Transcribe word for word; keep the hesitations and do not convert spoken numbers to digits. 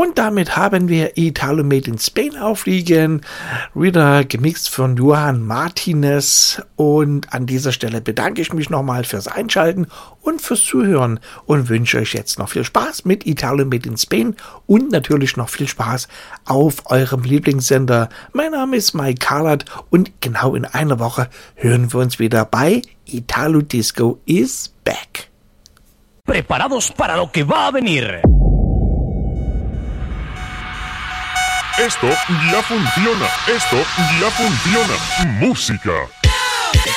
Und damit haben wir Italo Made in Spain aufliegen, wieder gemixt von Johan Martinez. Und an dieser Stelle bedanke ich mich nochmal fürs Einschalten und fürs Zuhören und wünsche euch jetzt noch viel Spaß mit Italo Made in Spain und natürlich noch viel Spaß auf eurem Lieblingssender. Mein Name ist Mike Carlat und genau in einer Woche hören wir uns wieder bei Italo Disco is Back. Preparados para lo que va a venir. Esto ya funciona, esto ya funciona. Música.